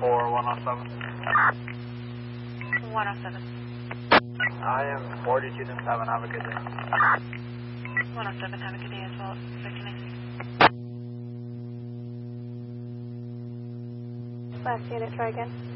for 107. 107. I am 42-7, have a good day. 107, have a good day as well. Victor 96. Last unit, try again.